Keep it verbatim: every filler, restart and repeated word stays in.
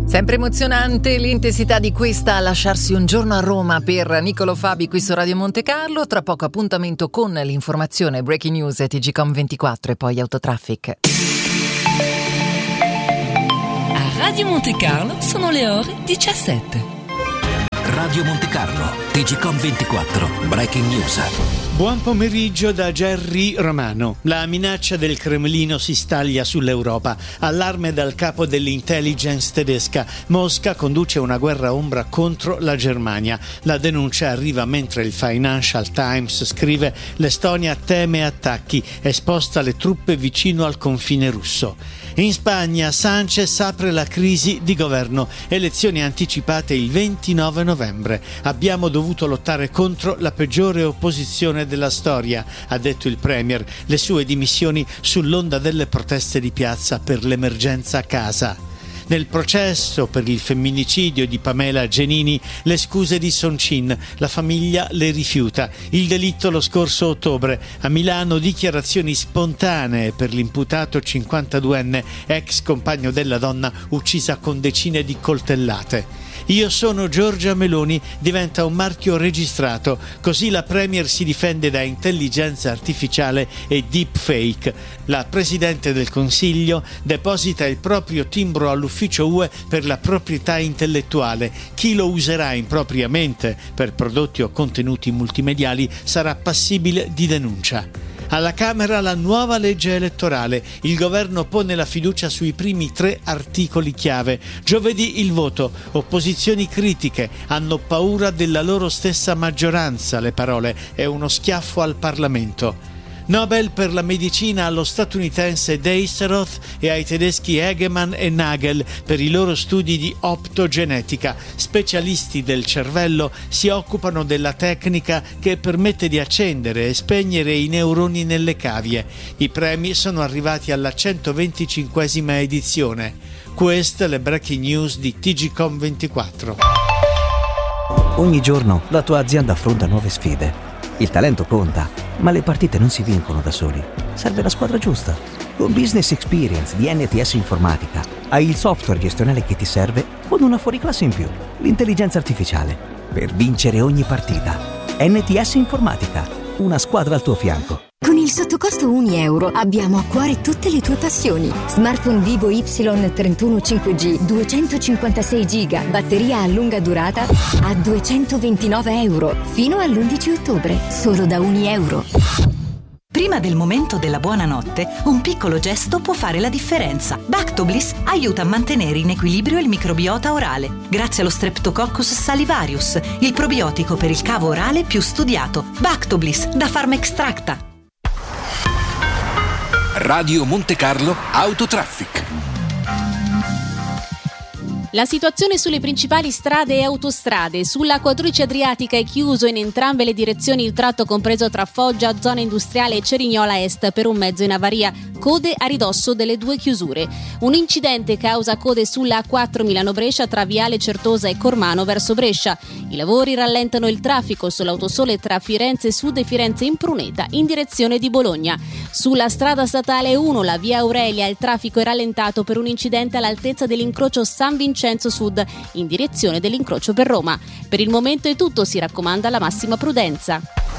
Sempre emozionante l'intensità di questa a lasciarsi un giorno a Roma per Niccolò Fabi qui su Radio Monte Carlo. Tra poco appuntamento con l'informazione, breaking news e T G Com ventiquattro e poi Autotraffic. A Radio Monte Carlo sono le ore diciassette. Radio Monte Carlo, T G Com ventiquattro, breaking news. Buon pomeriggio da Gerry Romano. La minaccia del Cremlino si staglia sull'Europa. Allarme dal capo dell'intelligence tedesca. Mosca conduce una guerra ombra contro la Germania. La denuncia arriva mentre il Financial Times scrive: l'Estonia teme attacchi, esposta le truppe vicino al confine russo. In Spagna Sánchez apre la crisi di governo. Elezioni anticipate il ventinove novembre. Abbiamo dovuto lottare contro la peggiore opposizione della storia, ha detto il Premier. Le sue dimissioni sull'onda delle proteste di piazza per l'emergenza casa. Nel processo per il femminicidio di Pamela Genini, le scuse di Soncin, la famiglia le rifiuta. Il delitto lo scorso ottobre. A Milano dichiarazioni spontanee per l'imputato cinquantaduenne, ex compagno della donna uccisa con decine di coltellate. Io sono Giorgia Meloni diventa un marchio registrato, così la Premier si difende da intelligenza artificiale e deepfake. La Presidente del Consiglio deposita il proprio timbro all'ufficio U E per la proprietà intellettuale. Chi lo userà impropriamente per prodotti o contenuti multimediali sarà passibile di denuncia. Alla Camera la nuova legge elettorale. Il governo pone la fiducia sui primi tre articoli chiave. Giovedì il voto. Opposizioni critiche. Hanno paura della loro stessa maggioranza. Le parole. È uno schiaffo al Parlamento. Nobel per la medicina allo statunitense Deisseroth e ai tedeschi Hegemann e Nagel per i loro studi di optogenetica. Specialisti del cervello si occupano della tecnica che permette di accendere e spegnere i neuroni nelle cavie. I premi sono arrivati alla centoventicinquesima edizione. Queste le breaking news di T G Com ventiquattro. Ogni giorno la tua azienda affronta nuove sfide. Il talento conta, ma le partite non si vincono da soli. Serve la squadra giusta. Con Business Experience di N T S Informatica hai il software gestionale che ti serve con una fuoriclasse in più, l'intelligenza artificiale, per vincere ogni partita. N T S Informatica, una squadra al tuo fianco. Con il sottocosto un euro abbiamo a cuore tutte le tue passioni. Smartphone Vivo Y trentuno cinque G, duecentocinquantasei giga, batteria a lunga durata a duecentoventinove euro fino all'undici ottobre, solo da un euro. Prima del momento della buonanotte, un piccolo gesto può fare la differenza. Bactobliss aiuta a mantenere in equilibrio il microbiota orale, grazie allo Streptococcus salivarius, il probiotico per il cavo orale più studiato. Bactobliss da Pharmaextracta. Radio Monte Carlo Autotraffic. La situazione sulle principali strade e autostrade. Sulla quattrice adriatica è chiuso in entrambe le direzioni il tratto compreso tra Foggia, zona industriale e Cerignola Est per un mezzo in avaria. Code a ridosso delle due chiusure. Un incidente causa code sulla A quattro Milano-Brescia tra Viale Certosa e Cormano verso Brescia. I lavori rallentano il traffico sull'autosole tra Firenze Sud e Firenze Impruneta in direzione di Bologna. Sulla strada statale uno, la via Aurelia, il traffico è rallentato per un incidente all'altezza dell'incrocio San Vincenzo Sud in direzione dell'incrocio per Roma. Per il momento è tutto, si raccomanda la massima prudenza.